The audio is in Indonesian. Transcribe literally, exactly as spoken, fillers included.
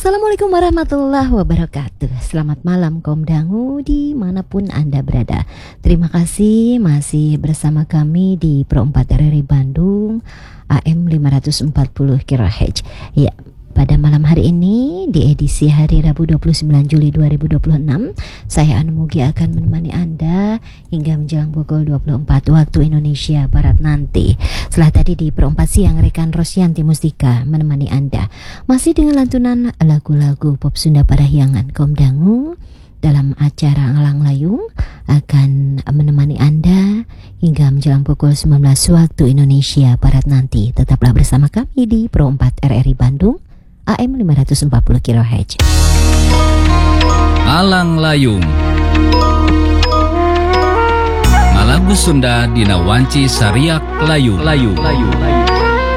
Assalamualaikum warahmatullahi wabarakatuh. Selamat malam kaum dangu dimanapun Anda berada. Terima kasih masih bersama kami di Pro empat R R I Bandung A M lima empat puluh kHz. Ya, pada malam hari ini di edisi hari Rabu dua puluh sembilan Juli dua ribu dua puluh enam, saya Anu Mugi akan menemani Anda hingga menjelang pukul dua puluh empat waktu Indonesia Barat nanti. Setelah tadi di Pro empat siang rekan Rosyanti Mustika menemani Anda masih dengan lantunan lagu-lagu pop Sunda Parahyangan. Kaum dangu dalam acara Ngalang Layung akan menemani Anda hingga menjelang pukul sembilan belas waktu Indonesia Barat nanti. Tetaplah bersama kami di Pro empat R R I Bandung A M lima empat puluh kHz. Alang Layung Malagu Sunda dina wanci sariak layu layu layu, layu.